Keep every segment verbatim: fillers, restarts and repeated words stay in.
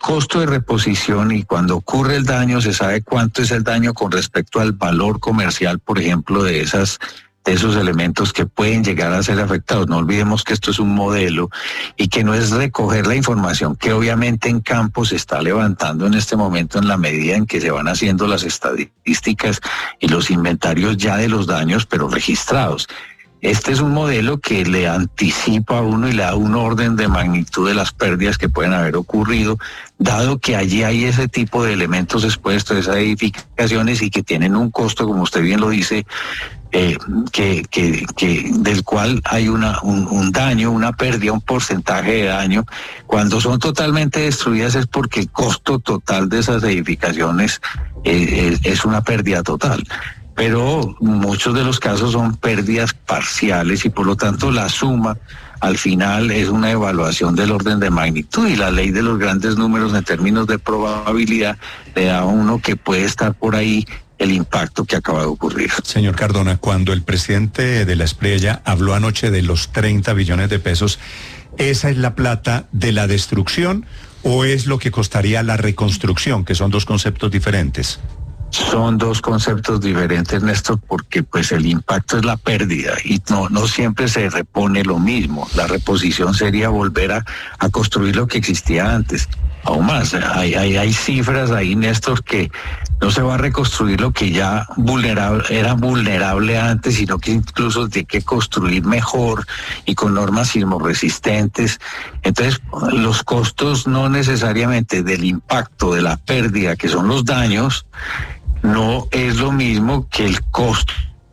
costo de reposición, y cuando ocurre el daño se sabe cuánto es el daño con respecto al valor comercial, por ejemplo, de esas de esos elementos que pueden llegar a ser afectados. No olvidemos que esto es un modelo y que no es recoger la información que obviamente en campo se está levantando en este momento en la medida en que se van haciendo las estadísticas y los inventarios ya de los daños, pero registrados. Este es un modelo que le anticipa a uno y le da un orden de magnitud de las pérdidas que pueden haber ocurrido, dado que allí hay ese tipo de elementos expuestos, esas edificaciones, y que tienen un costo, como usted bien lo dice, eh, que, que, que del cual hay una, un, un daño, una pérdida, un porcentaje de daño. Cuando son totalmente destruidas es porque el costo total de esas edificaciones eh, es, es una pérdida total. Pero muchos de los casos son pérdidas parciales y por lo tanto la suma al final es una evaluación del orden de magnitud, y la ley de los grandes números en términos de probabilidad le da a uno que puede estar por ahí el impacto que acaba de ocurrir. Señor Cardona, cuando el presidente de la Espriella habló anoche de los treinta billones de pesos, ¿esa es la plata de la destrucción o es lo que costaría la reconstrucción, que son dos conceptos diferentes? Son dos conceptos diferentes, Néstor, porque pues el impacto es la pérdida y no, no siempre se repone lo mismo. La reposición sería volver a, a construir lo que existía antes. Aún más, hay, hay, hay cifras ahí, Néstor, que no se va a reconstruir lo que ya vulnerable, era vulnerable antes, sino que incluso tiene que construir mejor y con normas sismorresistentes. Entonces, los costos no necesariamente del impacto, de la pérdida, que son los daños, no es lo mismo que el costo.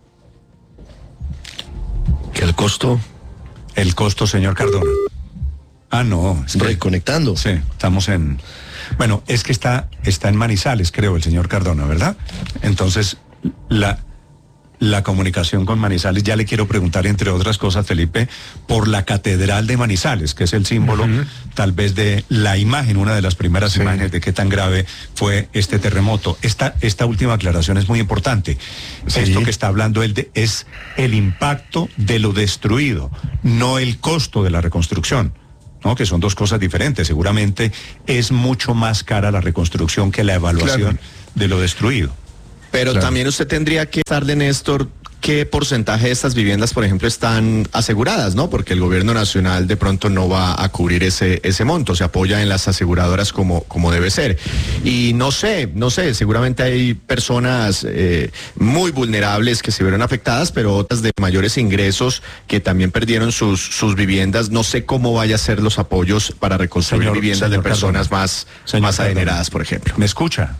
¿Que el costo? El costo, señor Cardona. Ah, no. Es que, reconectando. Sí, estamos en... Bueno, es que está, está en Manizales, creo, el señor Cardona, ¿verdad? Entonces, la... la comunicación con Manizales. Ya le quiero preguntar, entre otras cosas, Felipe, por la Catedral de Manizales, que es el símbolo, uh-huh. tal vez de la imagen, una de las primeras sí. imágenes de qué tan grave fue este terremoto. Esta, esta última aclaración es muy importante. Sí. Esto que está hablando él de, es el impacto de lo destruido, no el costo de la reconstrucción, ¿no? Que son dos cosas diferentes. Seguramente es mucho más cara la reconstrucción que la evaluación claro. de lo destruido. Pero claro. también usted tendría que darle, Néstor, qué porcentaje de estas viviendas, por ejemplo, están aseguradas, ¿no? Porque el gobierno nacional de pronto no va a cubrir ese ese monto, se apoya en las aseguradoras como, como debe ser. Y no sé, no sé, seguramente hay personas eh, muy vulnerables que se vieron afectadas, pero otras de mayores ingresos que también perdieron sus, sus viviendas. No sé cómo vaya a ser los apoyos para reconstruir señor, viviendas señor de personas Cardona. más, más adineradas, por ejemplo. ¿Me escucha?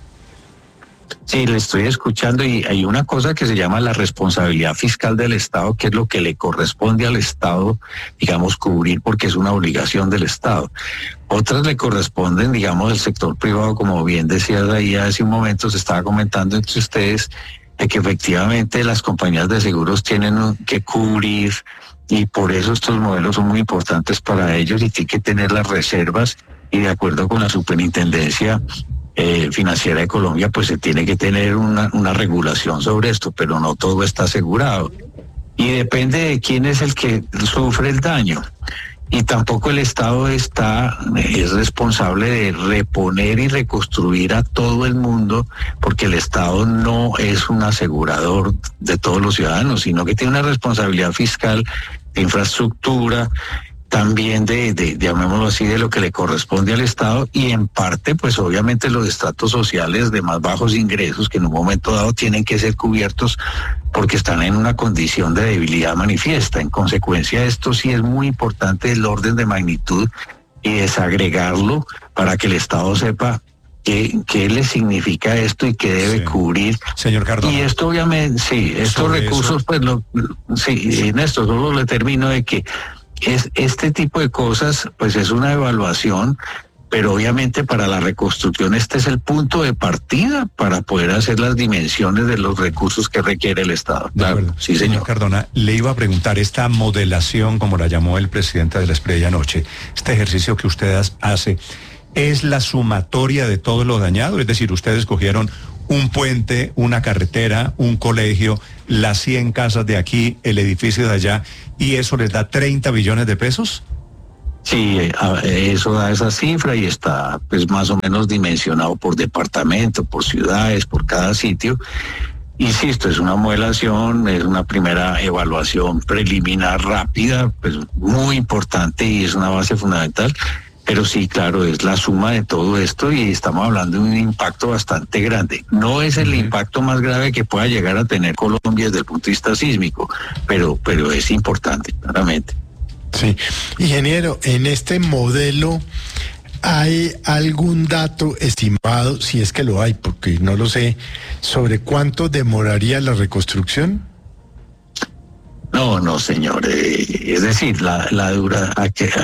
Sí, le estoy escuchando, y hay una cosa que se llama la responsabilidad fiscal del Estado, que es lo que le corresponde al Estado, digamos, cubrir, porque es una obligación del Estado. Otras le corresponden, digamos, al sector privado, como bien decías ahí hace un momento, se estaba comentando entre ustedes, de que efectivamente las compañías de seguros tienen que cubrir, y por eso estos modelos son muy importantes para ellos, y tienen que tener las reservas, y de acuerdo con la superintendencia Eh, financiera de Colombia, pues se tiene que tener una, una regulación sobre esto, pero no todo está asegurado. Y depende de quién es el que sufre el daño. Y tampoco el Estado está, es responsable de reponer y reconstruir a todo el mundo, porque el Estado no es un asegurador de todos los ciudadanos, sino que tiene una responsabilidad fiscal de infraestructura, también de, de, llamémoslo así, de lo que le corresponde al Estado, y en parte, pues obviamente los estratos sociales de más bajos ingresos, que en un momento dado tienen que ser cubiertos porque están en una condición de debilidad manifiesta. En consecuencia, esto sí es muy importante, el orden de magnitud, y desagregarlo para que el Estado sepa ¿Qué, ¿Qué le significa esto y qué debe sí. cubrir? Señor Cardona. Y esto obviamente, sí, estos recursos, eso. pues, lo, sí, en esto solo le termino de que es este tipo de cosas, pues es una evaluación, pero obviamente para la reconstrucción este es el punto de partida para poder hacer las dimensiones de los recursos que requiere el Estado. Claro, sí, señor. Señor Cardona, le iba a preguntar, esta modelación, como la llamó el presidente de la Espriella anoche, este ejercicio que usted hace, ¿es la sumatoria de todo lo dañado? Es decir, ustedes cogieron un puente, una carretera, un colegio, las cien casas de aquí, el edificio de allá, y eso les da treinta billones de pesos. Sí, eso da esa cifra y está pues más o menos dimensionado por departamento, por ciudades, por cada sitio. Insisto, es una modelación, es una primera evaluación preliminar rápida, pues muy importante y es una base fundamental. Pero sí, claro, es la suma de todo esto y estamos hablando de un impacto bastante grande. No es el uh-huh. impacto más grave que pueda llegar a tener Colombia desde el punto de vista sísmico, pero, pero es importante, claramente. Sí, ingeniero, en este modelo, ¿hay algún dato estimado, si es que lo hay, porque no lo sé, sobre cuánto demoraría la reconstrucción? No, no, señor. Eh, es decir, la, la, dura,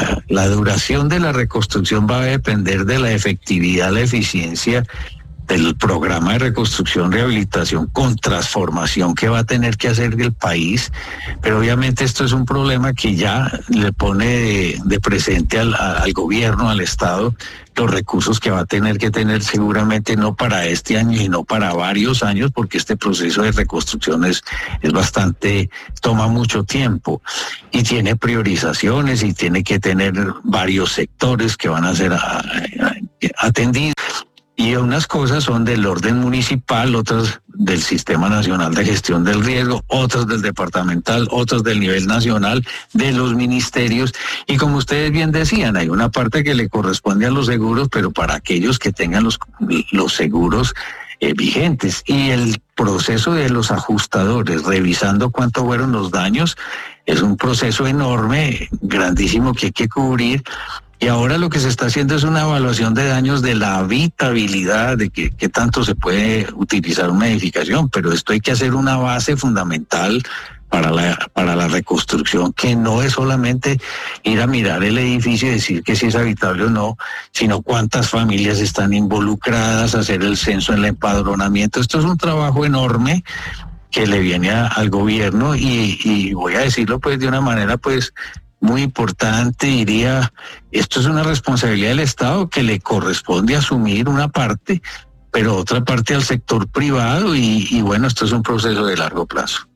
la duración de la reconstrucción va a depender de la efectividad, la eficiencia del programa de reconstrucción, rehabilitación con transformación que va a tener que hacer el país, pero obviamente esto es un problema que ya le pone de, de presente al, al gobierno, al Estado, los recursos que va a tener que tener seguramente no para este año, sino para varios años, porque este proceso de reconstrucción es, es bastante, toma mucho tiempo y tiene priorizaciones y tiene que tener varios sectores que van a ser a, a, atendidos. Y unas cosas son del orden municipal, otras del Sistema Nacional de Gestión del Riesgo, otras del departamental, otras del nivel nacional, de los ministerios. Y como ustedes bien decían, hay una parte que le corresponde a los seguros, pero para aquellos que tengan los, los seguros eh, vigentes. Y el proceso de los ajustadores, revisando cuánto fueron los daños, es un proceso enorme, grandísimo, que hay que cubrir. Y ahora lo que se está haciendo es una evaluación de daños de la habitabilidad, de que, que tanto se puede utilizar una edificación, pero esto hay que hacer una base fundamental para la, para la reconstrucción, que no es solamente ir a mirar el edificio y decir que si es habitable o no, sino cuántas familias están involucradas, hacer el censo, el empadronamiento. Esto es un trabajo enorme que le viene a, al gobierno y, y voy a decirlo pues de una manera pues muy importante, diría, esto es una responsabilidad del Estado que le corresponde asumir una parte, pero otra parte al sector privado y, y bueno, esto es un proceso de largo plazo.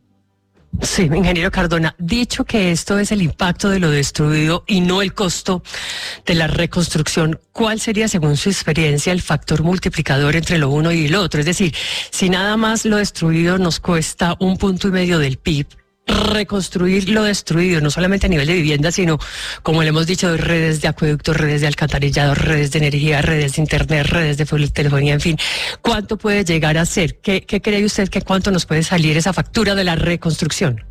Sí, ingeniero Cardona, dicho que esto es el impacto de lo destruido y no el costo de la reconstrucción, ¿cuál sería, según su experiencia, el factor multiplicador entre lo uno y lo otro? Es decir, si nada más lo destruido nos cuesta un punto y medio del P I B, reconstruir lo destruido, no solamente a nivel de vivienda, sino, como le hemos dicho, de redes de acueductos, redes de alcantarillado, redes de energía, redes de internet, redes de telefonía, en fin, ¿cuánto puede llegar a ser? ¿Qué, qué cree usted que cuánto nos puede salir esa factura de la reconstrucción?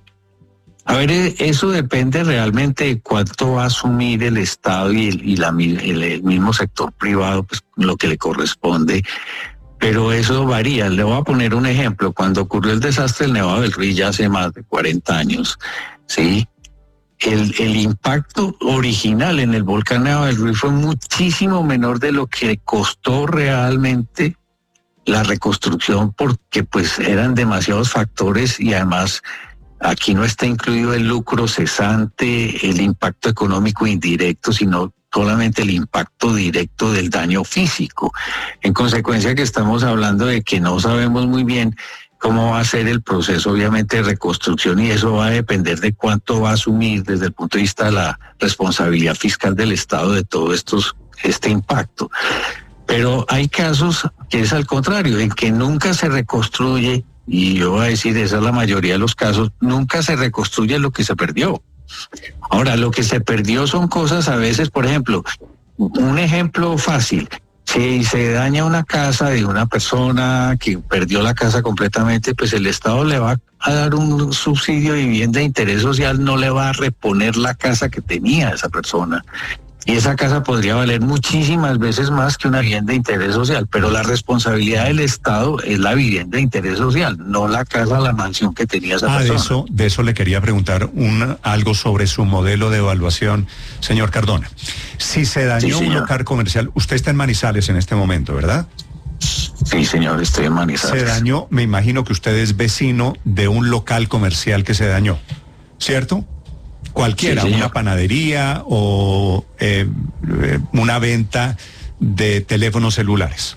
A ver, eso depende realmente de cuánto va a asumir el Estado y el, y la, el, el mismo sector privado, pues lo que le corresponde. Pero eso varía. Le voy a poner un ejemplo. Cuando ocurrió el desastre del Nevado del Ruiz ya hace más de cuarenta años, ¿sí? El, el impacto original en el volcán Nevado del Ruiz fue muchísimo menor de lo que costó realmente la reconstrucción, porque pues eran demasiados factores y además aquí no está incluido el lucro cesante, el impacto económico indirecto, sino solamente el impacto directo del daño físico. En consecuencia que estamos hablando de que no sabemos muy bien cómo va a ser el proceso, obviamente, de reconstrucción y eso va a depender de cuánto va a asumir desde el punto de vista de la responsabilidad fiscal del Estado de todo estos, este impacto. Pero hay casos que es al contrario, en que nunca se reconstruye, y yo voy a decir, esa es la mayoría de los casos, nunca se reconstruye lo que se perdió. Ahora, lo que se perdió son cosas a veces, por ejemplo, un ejemplo fácil, si se daña una casa de una persona que perdió la casa completamente, pues el Estado le va a dar un subsidio de vivienda de interés social, no le va a reponer la casa que tenía esa persona. Y esa casa podría valer muchísimas veces más que una vivienda de interés social, pero la responsabilidad del Estado es la vivienda de interés social, no la casa, la mansión que tenía esa ah, persona. De eso, de eso le quería preguntar un, algo sobre su modelo de evaluación, señor Cardona. Si se dañó sí, un local comercial, usted está en Manizales en este momento, ¿verdad? Sí, señor, estoy en Manizales. Se dañó, me imagino que usted es vecino de un local comercial que se dañó, ¿cierto? Cualquiera, sí, una panadería o eh, una venta de teléfonos celulares.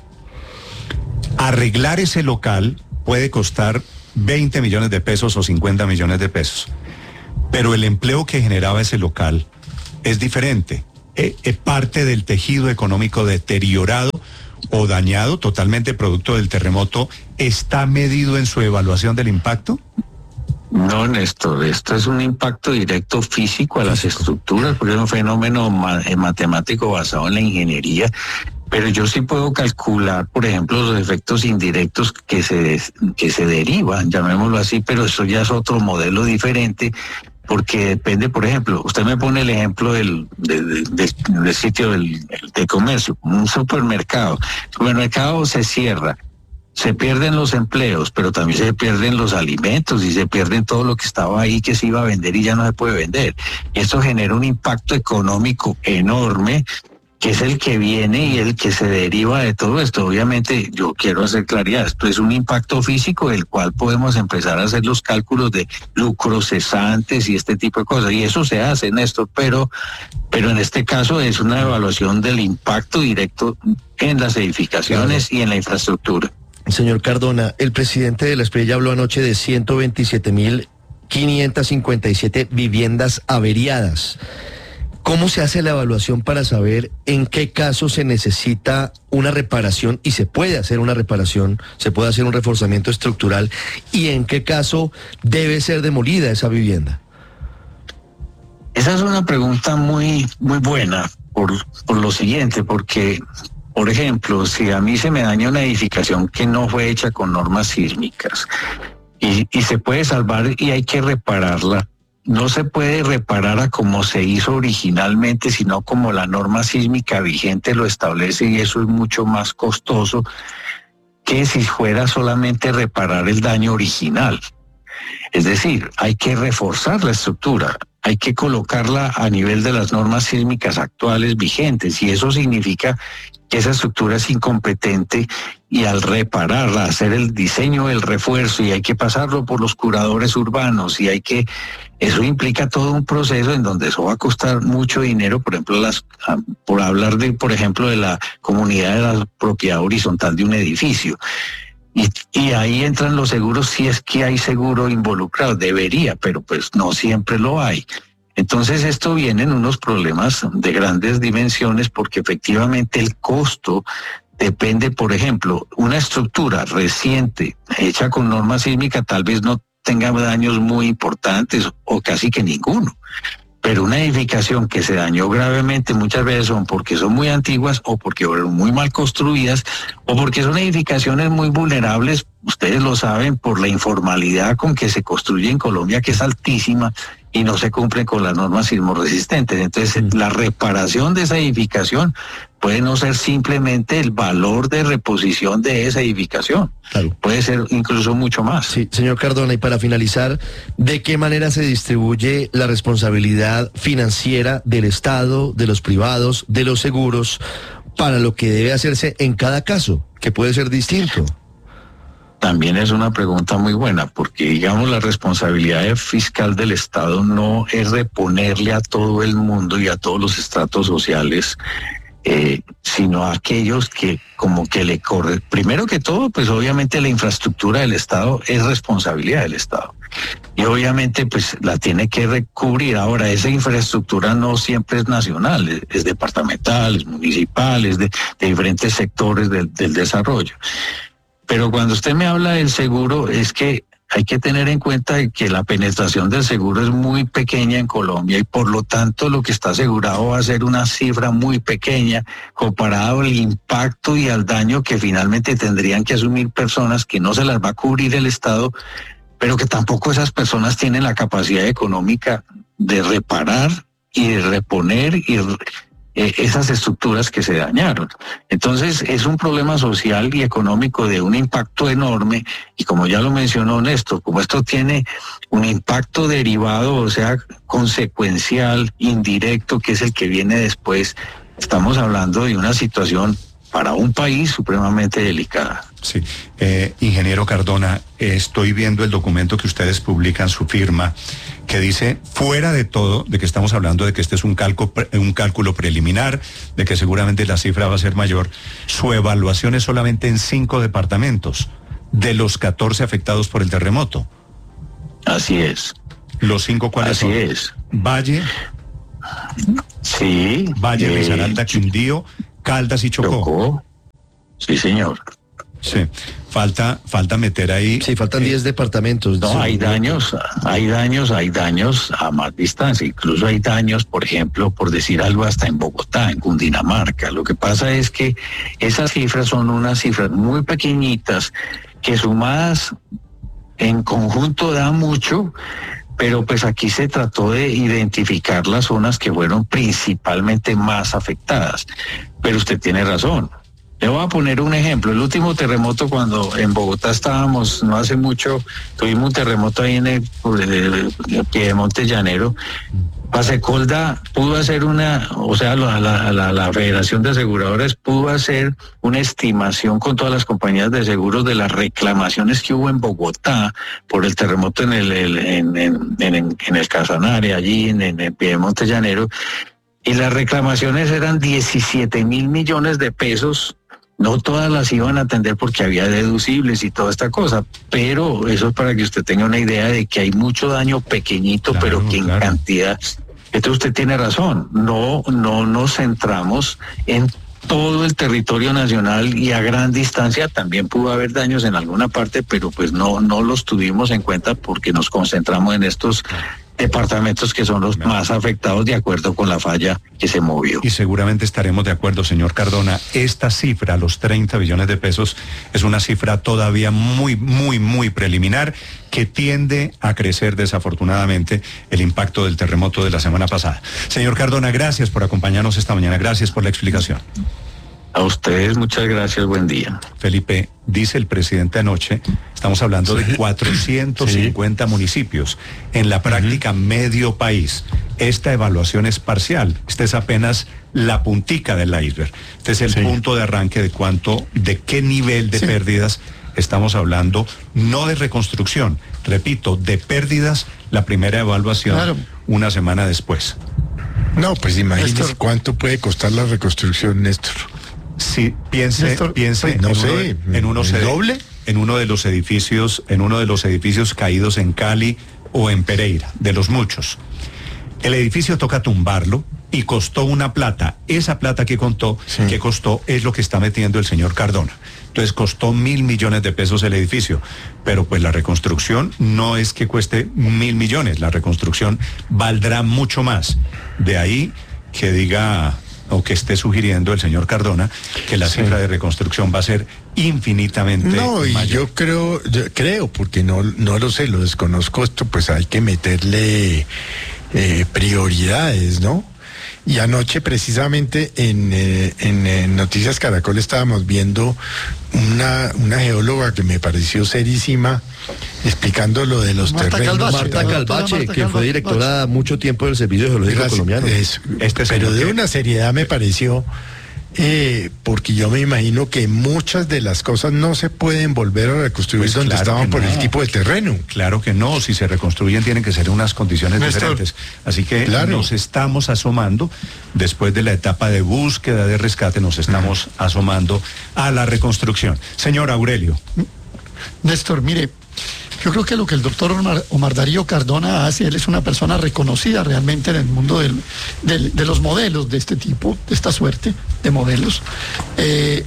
Arreglar ese local puede costar veinte millones de pesos o cincuenta millones de pesos, pero el empleo que generaba ese local es diferente. Eh, eh, parte del tejido económico deteriorado o dañado totalmente producto del terremoto está medido en su evaluación del impacto. No, Néstor, esto es un impacto directo físico a las Físico. estructuras, porque es un fenómeno ma- eh, matemático basado en la ingeniería, pero yo sí puedo calcular, por ejemplo, los efectos indirectos que se, des- que se derivan, llamémoslo así, pero eso ya es otro modelo diferente, porque depende, por ejemplo, usted me pone el ejemplo del, de- de- de- del sitio del, de comercio, un supermercado. El supermercado se cierra. Se pierden los empleos, pero también se pierden los alimentos y se pierden todo lo que estaba ahí que se iba a vender y ya no se puede vender. Y esto genera un impacto económico enorme, que es el que viene y el que se deriva de todo esto. Obviamente, yo quiero hacer claridad, esto es un impacto físico del cual podemos empezar a hacer los cálculos de lucros cesantes y este tipo de cosas. Y eso se hace, Néstor, pero, pero en este caso es una evaluación del impacto directo en las edificaciones y en la infraestructura. Señor Cardona, el presidente de la S P R I ya habló anoche de ciento veintisiete mil quinientas cincuenta y siete viviendas averiadas. ¿Cómo se hace la evaluación para saber en qué caso se necesita una reparación y se puede hacer una reparación, se puede hacer un reforzamiento estructural y en qué caso debe ser demolida esa vivienda? Esa es una pregunta muy, muy buena por, por lo siguiente, porque, por ejemplo, si a mí se me daña una edificación que no fue hecha con normas sísmicas y, y se puede salvar y hay que repararla, no se puede reparar a como se hizo originalmente, sino como la norma sísmica vigente lo establece, y eso es mucho más costoso que si fuera solamente reparar el daño original. Es decir, hay que reforzar la estructura, hay que colocarla a nivel de las normas sísmicas actuales vigentes, y eso significa que esa estructura es incompetente, y al repararla, hacer el diseño del refuerzo, y hay que pasarlo por los curadores urbanos, y hay que, eso implica todo un proceso en donde eso va a costar mucho dinero. Por ejemplo, las, por hablar de, por ejemplo, de la comunidad de la propiedad horizontal de un edificio. Y, y ahí entran los seguros, si es que hay seguro involucrado, debería, pero pues no siempre lo hay. Entonces esto viene en unos problemas de grandes dimensiones, porque efectivamente el costo depende. Por ejemplo, una estructura reciente hecha con norma sísmica tal vez no tenga daños muy importantes o casi que ninguno. Pero una edificación que se dañó gravemente muchas veces son porque son muy antiguas o porque fueron muy mal construidas o porque son edificaciones muy vulnerables, ustedes lo saben, por la informalidad con que se construye en Colombia, que es altísima, y no se cumplen con las normas sismorresistentes. Entonces, mm. la reparación de esa edificación puede no ser simplemente el valor de reposición de esa edificación. Claro. Puede ser incluso mucho más. Sí, señor Cardona, y para finalizar, ¿de qué manera se distribuye la responsabilidad financiera del Estado, de los privados, de los seguros, para lo que debe hacerse en cada caso, que puede ser distinto? También es una pregunta muy buena, porque digamos la responsabilidad fiscal del Estado no es reponerle a todo el mundo y a todos los estratos sociales, eh, sino a aquellos que como que le corre. Primero que todo, pues obviamente la infraestructura del Estado es responsabilidad del Estado. Y obviamente pues la tiene que recubrir. Ahora, esa infraestructura no siempre es nacional, es, es departamental, es municipal, es de, de diferentes sectores del, del desarrollo. Pero cuando usted me habla del seguro, es que hay que tener en cuenta que la penetración del seguro es muy pequeña en Colombia, y por lo tanto lo que está asegurado va a ser una cifra muy pequeña comparado al impacto y al daño que finalmente tendrían que asumir personas que no se las va a cubrir el Estado, pero que tampoco esas personas tienen la capacidad económica de reparar y de reponer y Eh, esas estructuras que se dañaron. Entonces es un problema social y económico de un impacto enorme, y como ya lo mencionó Néstor, como esto tiene un impacto derivado, o sea, consecuencial, indirecto, que es el que viene después, estamos hablando de una situación para un país supremamente delicada. Sí, eh, ingeniero Cardona, eh, estoy viendo el documento que ustedes publican, su firma, que dice, fuera de todo, de que estamos hablando de que este es un cálculo, un cálculo preliminar, de que seguramente la cifra va a ser mayor, su evaluación es solamente en cinco departamentos, de los catorce afectados por el terremoto. Así es. ¿Los cinco cuáles Así son? es. Valle. Sí. Valle, eh, Risaralda, Quindío, Caldas y Chocó. Chocó. Sí, señor. Sí. Falta, falta meter ahí. Sí, faltan diez departamentos. No, hay daños, hay daños, hay daños a más distancia. Incluso hay daños, por ejemplo, por decir algo, hasta en Bogotá, en Cundinamarca. Lo que pasa es que esas cifras son unas cifras muy pequeñitas que sumadas en conjunto da mucho, pero pues aquí se trató de identificar las zonas que fueron principalmente más afectadas. Pero usted tiene razón. Le voy a poner un ejemplo. El último terremoto, cuando en Bogotá estábamos, no hace mucho, tuvimos un terremoto ahí en el, el, el Piedemonte Llanero. Pasecolda pudo hacer una, o sea, la, la, la, la Federación de Aseguradores pudo hacer una estimación con todas las compañías de seguros de las reclamaciones que hubo en Bogotá por el terremoto en el, el en, en, en, en el Casanare, allí en, en el Piedemonte Llanero. Y las reclamaciones eran diecisiete mil millones de pesos. No todas las iban a atender porque había deducibles y toda esta cosa, pero eso es para que usted tenga una idea de que hay mucho daño pequeñito, claro, pero que en claro. cantidad. Entonces usted tiene razón, no, no nos centramos en todo el territorio nacional y a gran distancia. También pudo haber daños en alguna parte, pero pues no, no los tuvimos en cuenta porque nos concentramos en estos departamentos que son los más afectados de acuerdo con la falla que se movió. Y seguramente estaremos de acuerdo, señor Cardona. Esta cifra, los treinta billones de pesos, es una cifra todavía muy, muy, muy preliminar que tiende a crecer desafortunadamente el impacto del terremoto de la semana pasada. Señor Cardona, gracias por acompañarnos esta mañana. Gracias por la explicación. A ustedes muchas gracias, buen día. Felipe, dice el presidente anoche, estamos hablando sí. de cuatrocientos cincuenta sí. municipios, en la práctica uh-huh. medio país. Esta evaluación es parcial, esta es apenas la puntica del iceberg. Este es el sí. punto de arranque de cuánto, de qué nivel de sí. pérdidas estamos hablando, no de reconstrucción, repito, de pérdidas, la primera evaluación claro. una semana después. No, pues imagínese cuánto puede costar la reconstrucción, Néstor. Sí, piense, Néstor, piense pues no en, sé, uno, en, uno ¿el doble? en uno de los edificios, en uno de los edificios caídos en Cali o en Pereira, de los muchos. El edificio toca tumbarlo y costó una plata. Esa plata que contó, sí. que costó, es lo que está metiendo el señor Cardona. Entonces costó mil millones de pesos el edificio, pero pues la reconstrucción no es que cueste mil millones, la reconstrucción valdrá mucho más. De ahí que diga o que esté sugiriendo el señor Cardona que la sí. cifra de reconstrucción va a ser infinitamente no, y mayor. yo creo, yo creo, porque no, no lo sé, lo desconozco esto, pues hay que meterle eh, prioridades, ¿no? Y anoche precisamente en, eh, en, en Noticias Caracol estábamos viendo una, una geóloga que me pareció serísima explicando lo de los Marta terrenos. Calvache, Marta Calvache, Marta que fue directora mucho tiempo del Servicio Geológico Colombiano. Es, este pero de que... una seriedad me pareció, eh, porque yo me imagino que muchas de las cosas no se pueden volver a reconstruir pues donde claro estaban por no. el tipo de terreno. Claro que no, si se reconstruyen tienen que ser unas condiciones Néstor, diferentes. Así que claro. nos estamos asomando, después de la etapa de búsqueda, de rescate, nos estamos uh-huh. asomando a la reconstrucción. Señor Aurelio. Néstor, mire, yo creo que lo que el doctor Omar, Omar Darío Cardona hace, él es una persona reconocida realmente en el mundo del, del, de los modelos de este tipo, de esta suerte de modelos. Eh,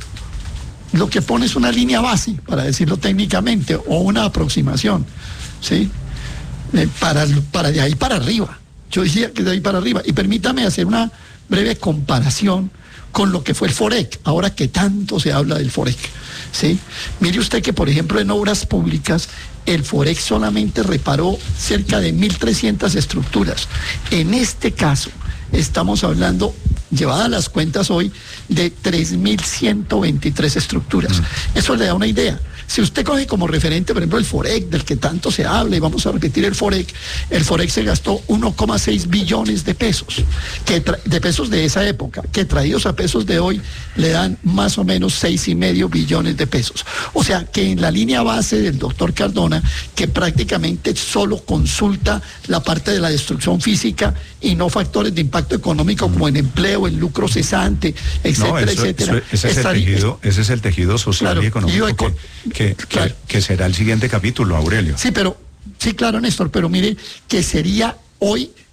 lo que pone es una línea base, para decirlo técnicamente, o una aproximación, ¿sí? Eh, para, para de ahí para arriba. Yo decía que de ahí para arriba. Y permítame hacer una breve comparación con lo que fue el FOREC, ahora que tanto se habla del FOREC, ¿sí? Mire usted que, por ejemplo, en obras públicas, el FOREC solamente reparó cerca de mil trescientas estructuras. En este caso, estamos hablando, llevadas las cuentas hoy, de tres mil ciento veintitrés estructuras. Mm. Eso le da una idea. Si usted coge como referente, por ejemplo, el FOREC, del que tanto se habla, y vamos a repetir el FOREC, el FOREC se gastó uno coma seis billones de pesos, que tra- de pesos de esa época, que traídos a pesos de hoy le dan más o menos seis y medio billones de pesos. O sea, que en la línea base del doctor Cardona, que prácticamente solo consulta la parte de la destrucción física y no factores de impacto económico como en empleo, en lucro cesante, etcétera, no, eso, etcétera. Eso, ese, es el tejido, ese es el tejido social claro, y económico y que, que, claro. que, que será el siguiente capítulo, Aurelio. Sí, pero, sí, claro, Néstor, pero mire que sería hoy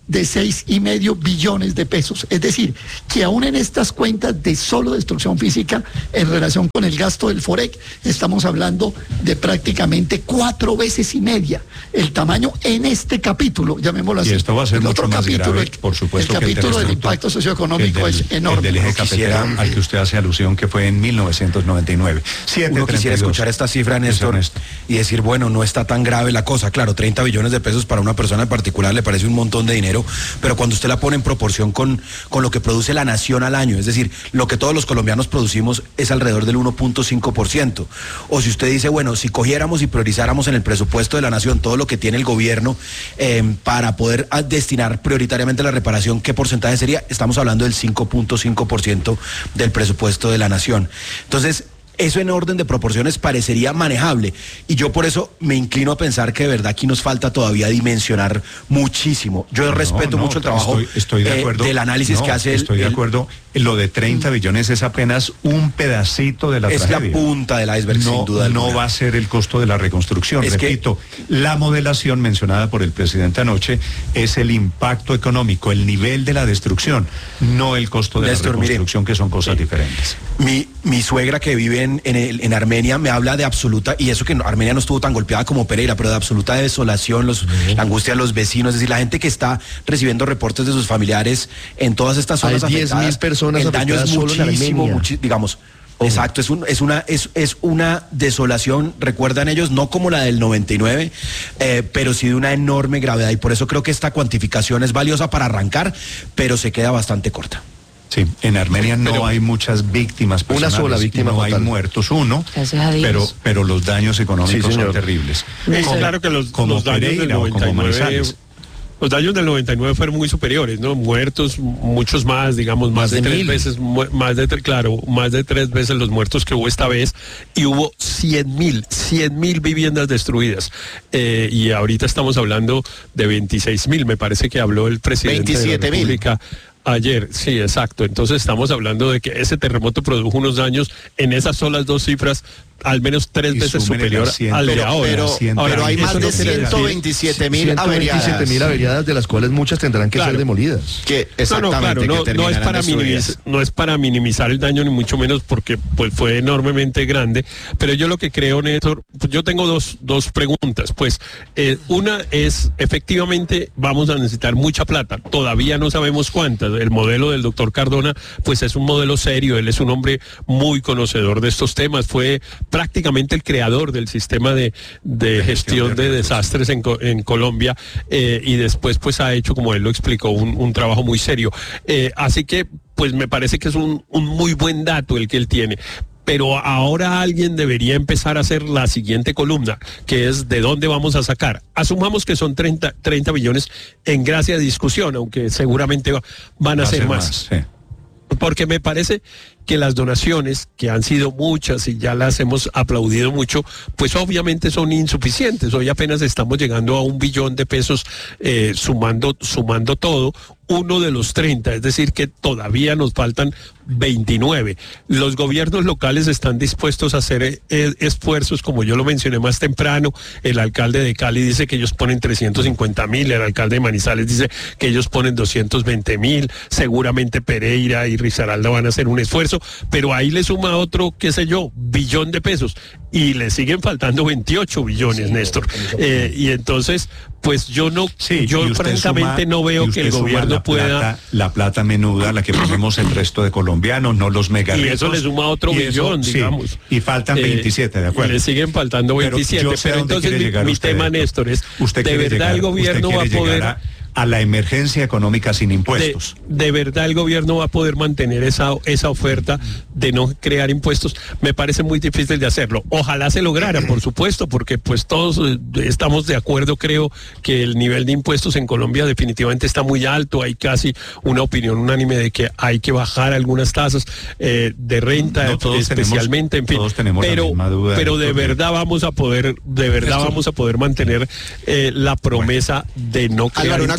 de seis y medio billones de pesos. Es decir, que aún en estas cuentas de solo destrucción física en relación con el gasto del FOREC, estamos hablando de prácticamente cuatro veces y media el tamaño en este capítulo, llamémoslo así. Y esto va a ser el mucho otro más capítulo, grave, el, por supuesto, el que el capítulo del terremoto, impacto socioeconómico el del, es enorme. El del eje Uno cafetero quisiera- al que usted hace alusión, que fue en mil novecientos noventa y nueve. siete, Uno quisiera treinta y dos. escuchar esta cifra, Néstor, Ernesto. y decir, bueno, no está tan grave la cosa. Claro, treinta billones de pesos para una persona en particular le parece un montón de dinero, pero cuando usted la pone en proporción con, con lo que produce la nación al año, es decir, lo que todos los colombianos producimos es alrededor del uno punto cinco por ciento. O si usted dice, bueno, si cogiéramos y priorizáramos en el presupuesto de la nación todo lo que tiene el gobierno eh, para poder a, destinar prioritariamente a la reparación, ¿qué porcentaje sería? Estamos hablando del cinco punto cinco por ciento del presupuesto de la nación. Entonces, eso en orden de proporciones parecería manejable, y yo por eso me inclino a pensar que de verdad aquí nos falta todavía dimensionar muchísimo. Yo No, respeto no, mucho el trabajo estoy, estoy de eh, acuerdo, del análisis no, que hace el... Estoy de el- acuerdo. Lo de treinta billones es apenas un pedacito de la es tragedia. la punta del iceberg, no, sin duda no alguna. va a ser el costo de la reconstrucción. Es que- Repito, la modelación mencionada por el presidente anoche es el impacto económico, el nivel de la destrucción, no el costo de Néstor, la mire, reconstrucción, que son cosas diferentes. Mi, mi suegra que vive en, en, el- en Armenia me habla de absoluta, y eso que no- Armenia no estuvo tan golpeada como Pereira, pero de absoluta desolación, los, la angustia de los vecinos, es decir, la gente que está recibiendo reportes de sus familiares en todas estas zonas Hay diez mil afectadas, personas el daño es afectadas solo en muchísimo, Armenia. muchi- digamos. Exacto, es, un, es, una, es, es una desolación, recuerdan ellos, no como la del noventa y nueve, eh, pero sí de una enorme gravedad, y por eso creo que esta cuantificación es valiosa para arrancar, pero se queda bastante corta. Sí, en Armenia no Pero- hay muchas víctimas Una personales, sola víctima no hay fatal. muertos, uno, Gracias a Dios. pero, pero los daños económicos Sí, señor. son terribles. Es Como- claro que los, como los daños del Pereira o como noventa y nueve, Manizales. los daños del noventa y nueve fueron muy superiores, ¿no? Muertos, muchos más, digamos, más, Más de, de tres mil. veces, mu- más de tres, claro, más de tres veces los muertos que hubo esta vez, y hubo cien mil, cien mil viviendas destruidas. Eh, y ahorita estamos hablando de veintiséis mil, me parece que habló el presidente de la veintisiete mil. República. Ayer, sí, exacto. Entonces estamos hablando de que ese terremoto produjo unos daños en esas solas dos cifras, al menos tres Y veces súmele superior las cien, al de Pero, ahora. pero, ciento pero hay eso más no de quiere decir- ciento veintisiete mil averiadas. mil averiadas, de las cuales muchas tendrán que Claro. ser demolidas. Que No, exactamente, no, claro, que no, no es terminarán para destruidas. minimizar, no es para minimizar el daño, ni mucho menos, porque pues fue enormemente grande. Pero yo lo que creo, Néstor, pues, yo tengo dos, dos preguntas. Pues eh, una es, efectivamente, vamos a necesitar mucha plata. Todavía no sabemos cuántas. El modelo del doctor Cardona, pues es un modelo serio. Él es un hombre muy conocedor de estos temas. Fue prácticamente el creador del sistema de, de gestión de desastres en, Co- en Colombia, eh, y después pues ha hecho, como él lo explicó, un, un trabajo muy serio. Eh, así que pues me parece que es un, un muy buen dato el que él tiene. Pero ahora alguien debería empezar a hacer la siguiente columna, que es de dónde vamos a sacar. Asumamos que son treinta, treinta billones en gracia de discusión, aunque seguramente va- van a Va a ser ser más. sí. Porque me parece que las donaciones, que han sido muchas y ya las hemos aplaudido mucho, pues obviamente son insuficientes. Hoy apenas estamos llegando a un billón de pesos, eh, sumando, sumando todo, uno de los treinta, es decir que todavía nos faltan veintinueve. Los gobiernos locales están dispuestos a hacer eh, eh, esfuerzos, como yo lo mencioné más temprano. El alcalde de Cali dice que ellos ponen trescientos cincuenta mil, el alcalde de Manizales dice que ellos ponen doscientos veinte mil, seguramente Pereira y Risaralda van a hacer un esfuerzo, pero ahí le suma otro, qué sé yo, billón de pesos, y le siguen faltando veintiocho billones, Néstor. Eh, y entonces, pues yo no, Sí, yo y usted francamente suma- no y veo usted que el suma gobierno la pueda... plata, la plata menuda, la que ponemos el resto de colombianos, no los mega Y eso ricos. le suma otro Y eso, billón, sí, digamos. y faltan Eh, veintisiete, de acuerdo. Le siguen faltando Pero veintisiete, yo pero, sé a dónde entonces quiere mi, llegar mi usted, tema, Héctor. Néstor, es, Usted ¿de quiere verdad llegar- el gobierno usted va a quiere poder... llegar a, a la emergencia económica sin De, impuestos? de verdad el gobierno va a poder mantener esa, esa oferta de no crear impuestos? Me parece muy difícil de hacerlo. Ojalá se lograra, por supuesto, porque pues todos eh, estamos de acuerdo, creo, que el nivel de impuestos en Colombia definitivamente está muy alto. Hay casi una opinión unánime de que hay que bajar algunas tasas eh, de renta, No, todos especialmente, tenemos- en fin. todos tenemos la pero, misma duda, pero de doctor. verdad vamos a poder, de verdad Esto- vamos a poder mantener eh, la promesa de no crear Álvaro, una impuestos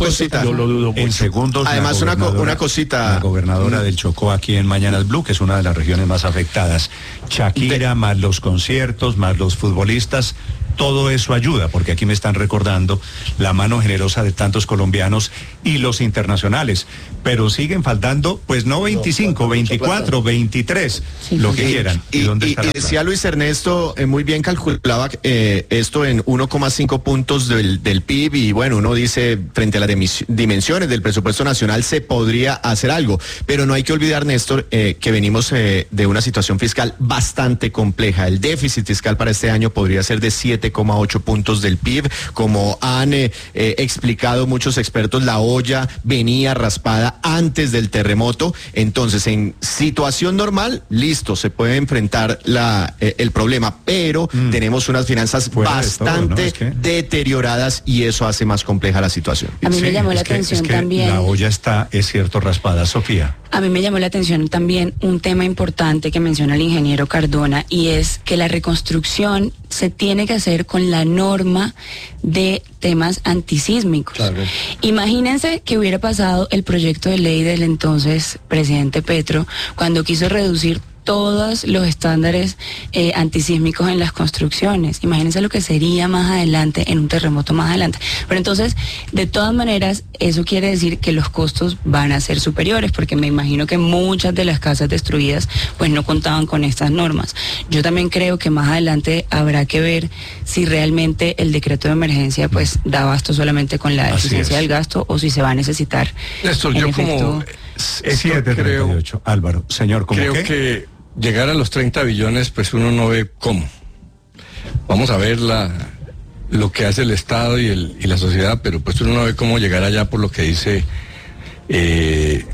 puesto, cosita. yo lo dudo mucho. En segundos. Además, la una, co- gobernadora- una cosita. La gobernadora del Chocó aquí en Mañanas Blue, que es una de las regiones más afectadas. Shakira, De- más los conciertos, más los futbolistas. Todo eso ayuda, porque aquí me están recordando la mano generosa de tantos colombianos y los internacionales. Pero siguen faltando, pues no veinticinco, veinticuatro, veintitrés, lo que quieran. Y, ¿Y dónde y- está y la decía plata? Luis Ernesto, eh, muy bien calculaba eh, esto en uno coma cinco puntos del, del P I B, y bueno, uno dice, frente a las dimis- dimensiones del presupuesto nacional se podría hacer algo, pero no hay que olvidar, Néstor, eh, que venimos eh, de una situación fiscal bastante compleja. El déficit fiscal para este año podría ser de siete coma ocho puntos del P I B, como han eh, eh, explicado muchos expertos, la olla venía raspada antes del terremoto. Entonces, en situación normal, listo, se puede enfrentar la, eh, el problema, pero Mm. tenemos unas finanzas Fuera de todo, ¿no? bastante Es que- deterioradas, y eso hace más compleja la situación. A mí me Sí, llamó la es que- atención es que también. La olla está, es cierto, raspada, Sofía. A mí me llamó la atención también un tema importante que menciona el ingeniero Cardona, y es que la reconstrucción se tiene que hacer con la norma de temas antisísmicos. Imagínense que hubiera pasado el proyecto de ley del entonces presidente Petro cuando quiso reducir todos los estándares eh, antisísmicos en las construcciones. Imagínense lo que sería más adelante, en un terremoto más adelante. Pero entonces, de todas maneras, eso quiere decir que los costos van a ser superiores, porque me imagino que muchas de las casas destruidas pues no contaban con estas normas. Yo también creo que más adelante habrá que ver si realmente el decreto de emergencia pues da abasto solamente con la Así eficiencia es. del gasto, o si se va a necesitar Néstor, en yo efecto, como Es siete treinta y ocho. Álvaro, señor, ¿cómo creo qué? que llegar a los treinta billones, pues uno no ve cómo. Vamos a ver la, lo que hace el Estado y, el, y la sociedad, pero pues uno no ve cómo llegar allá por lo que dice eh,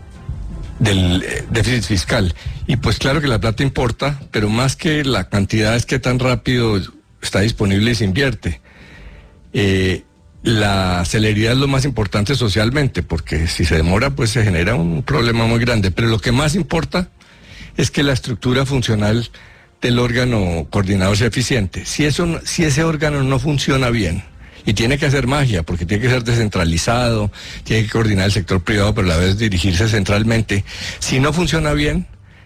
del eh, déficit fiscal. Y pues claro que la plata importa, pero más que la cantidad es que tan rápido está disponible y se invierte. Eh, la celeridad es lo más importante socialmente, porque si se demora, pues se genera un problema muy grande. Pero lo que más importa es que la estructura funcional del órgano coordinador sea eficiente. Si eso, no- si ese órgano no funciona bien, y tiene que hacer magia, porque tiene que ser descentralizado, tiene que coordinar el sector privado, pero a la vez dirigirse centralmente. Si no funciona bien,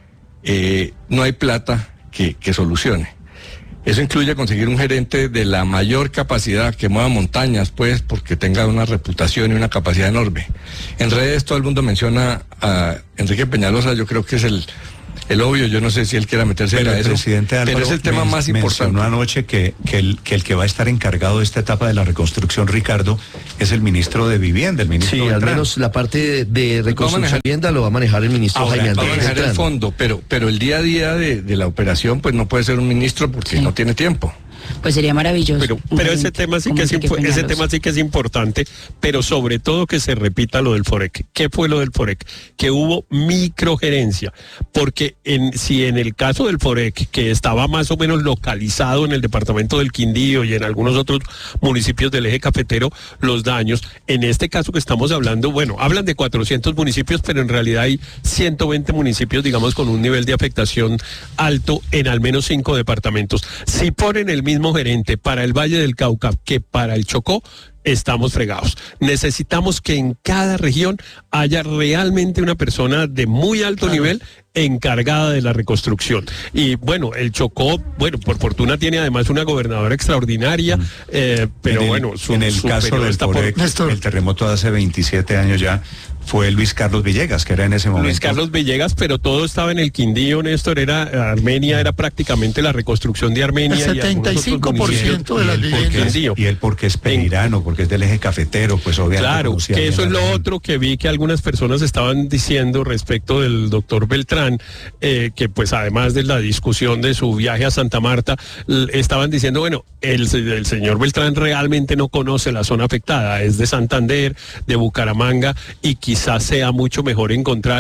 eh, no hay plata que, que solucione. Eso incluye conseguir un gerente de la mayor capacidad, que mueva montañas, pues, porque tenga una reputación y una capacidad enorme. En redes todo el mundo menciona a Enrique Peñalosa, yo creo que es el, el obvio, yo no sé si él quiera meterse Pero en el eso, presidente Álvaro pero es el tema men- más mencionó importante. anoche que, que, el, que el que va a estar encargado de esta etapa de la reconstrucción, Ricardo, es el ministro de Vivienda, el ministro Sí, al Beltrán. menos la parte de, de reconstrucción manejar- de vivienda lo va a manejar el ministro Ahora, Jaime Va a Andrés manejar el Beltrán. fondo, pero, pero el día a día de, de la operación, pues no puede ser un ministro porque Sí. no tiene tiempo. pues sería maravilloso. Pero, un pero ese gerente tema sí como que es Enrique impo- ese Peñalosa. tema sí que es importante, pero sobre todo que se repita lo del FOREC. ¿Qué fue lo del FOREC? Que hubo microgerencia, porque en, si en el caso del FOREC, que estaba más o menos localizado en el departamento del Quindío y en algunos otros municipios del eje cafetero, los daños, en este caso que estamos hablando, bueno, hablan de cuatrocientos municipios, pero en realidad hay ciento veinte municipios, digamos, con un nivel de afectación alto en al menos cinco departamentos. Si ponen el mismo gerente para el Valle del Cauca que para el Chocó, estamos fregados. Necesitamos que en cada región haya realmente una persona de muy alto nivel encargada de la reconstrucción. Y bueno, el Chocó, bueno, por fortuna tiene además una gobernadora extraordinaria, eh, pero En el- bueno, su, en el su caso periodo del está por- FOREC, Néstor. el terremoto de hace veintisiete años ya, fue Luis Carlos Villegas, que era en ese momento. Luis Carlos Villegas, pero todo estaba en el Quindío, Néstor, era Armenia, era prácticamente la reconstrucción de Armenia. El y algunos setenta y otros cinco por ciento municipios. de las Y él porque viviendas. es- y él porque es pereirano, porque es del eje cafetero, pues obviamente. Claro, conocía que bien eso la es lo región. otro que vi que algunas personas estaban diciendo respecto del doctor Beltrán, eh, que pues además de la discusión de su viaje a Santa Marta, l- estaban diciendo, bueno, el, se- el señor Beltrán realmente no conoce la zona afectada, es de Santander, de Bucaramanga, y quizás sea mucho mejor encontrar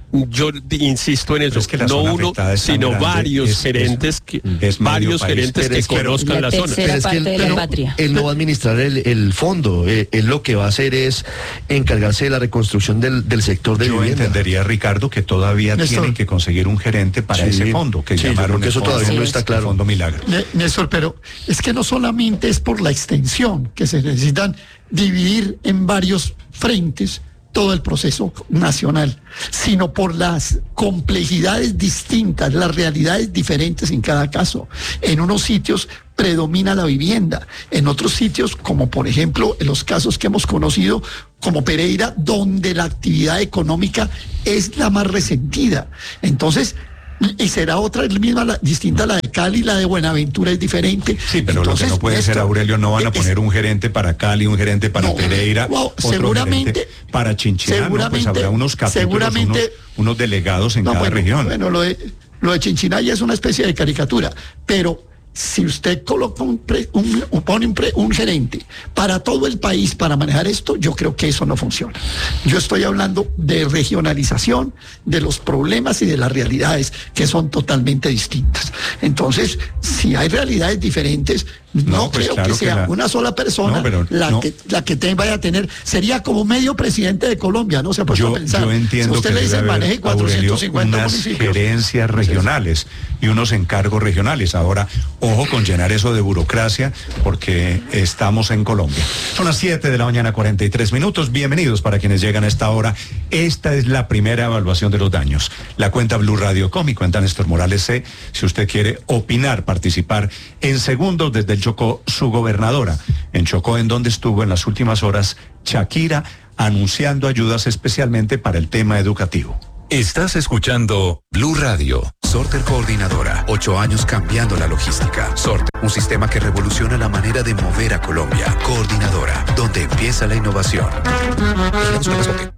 yo insisto en eso, es que la no zona uno, afectada es tan sino grande, varios es- gerentes es- que es medio varios país. gerentes Pero que es que conozcan la la zona. tercera Pero es que parte de la pero patria. él no va a administrar el, el fondo, eh, él lo que va a hacer es encargarse de la reconstrucción del, del sector de Yo vivienda. entendería, Ricardo, que todavía Néstor. tienen que conseguir un gerente para Sí. ese fondo, que Sí, yo llamaron creo que el eso fondo- todavía no está el claro. Fondo Milagro. Ne- Néstor, pero es que no solamente es por la extensión, que se necesitan dividir en varios frentes todo el proceso nacional, sino por las complejidades distintas, las realidades diferentes en cada caso. En unos sitios predomina la vivienda, en otros sitios, como por ejemplo en los casos que hemos conocido, como Pereira, donde la actividad económica es la más resentida. Entonces, y será otra misma, la, distinta la de Cali, la de Buenaventura es diferente. Sí, pero Entonces, lo que no puede ser, Néstor, Aurelio, no van a es- poner un gerente para Cali, un gerente para No, Pereira, wow, otro seguramente- gerente para Chinchiná, ¿no? Pues seguramente- habrá unos capítulos, seguramente- unos, unos delegados en No, cada bueno, región. Bueno, lo de, lo de Chinchiná ya es una especie de caricatura, pero si usted coloca un, pre- un- o pone un, pre- un gerente para todo el país para manejar esto, yo creo que eso no funciona. Yo estoy hablando de regionalización, de los problemas y de las realidades que son totalmente distintas. Entonces, si hay realidades diferentes, no, No, pues creo claro que que sea la- una sola persona No, pero la, no. que, la que te vaya a tener. Sería como medio presidente de Colombia, ¿no? Se ha puesto Yo, a pensar. yo entiendo Si usted que le debe dice haber, maneje Aurelio, cuatrocientos cincuenta unas municipios. gerencias regionales y unos encargos regionales. Ahora, ojo con llenar eso de burocracia, porque estamos en Colombia. Son las siete de la mañana, cuarenta y tres minutos. Bienvenidos para quienes llegan a esta hora. Esta es la primera evaluación de los daños. La cuenta Blue Radio Com y cuenta Néstor Morales C. Si usted quiere opinar, participar en segundos desde el Chocó, su gobernadora. En Chocó, en donde estuvo en las últimas horas Shakira, anunciando ayudas especialmente para el tema educativo. Estás escuchando Blue Radio. Sorter Coordinadora. Ocho años cambiando la logística. Sorter, un sistema que revoluciona la manera de mover a Colombia. Coordinadora, donde empieza la innovación. Vigilamos con transporte.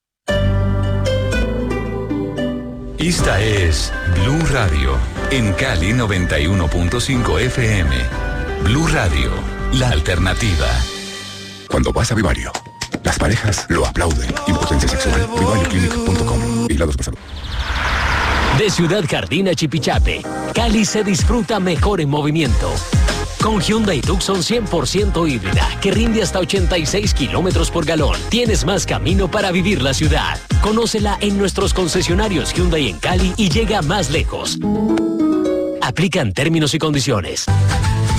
Esta es Blue Radio. En Cali noventa y uno punto cinco F M. Blue Radio, la alternativa. Cuando vas a Vivario, las parejas lo aplauden. Impotencia sexual. Vivario Clinic punto com. Vigilados por salud. De Ciudad Jardín a Chipichape, Cali se disfruta mejor en movimiento. Con Hyundai Tucson cien por ciento híbrida, que rinde hasta ochenta y seis kilómetros por galón, tienes más camino para vivir la ciudad. Conócela en nuestros concesionarios Hyundai en Cali y llega más lejos. Aplican términos y condiciones.